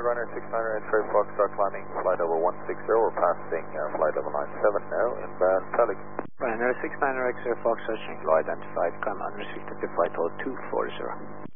runner 69er X-ray Foxtrot climbing flight level 160. We're passing flight level 97 now, inbound Pelican. Runner 69er X-ray Foxtrot, single identified, climb unrestricted to flight level 240.